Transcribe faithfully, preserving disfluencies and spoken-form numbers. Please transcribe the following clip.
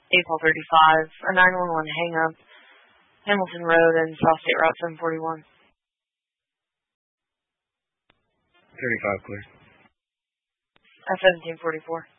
April thirty-five, a nine one one hang up, Hamilton Road and South State Route seven forty-one. thirty-five clear. At seventeen forty-four.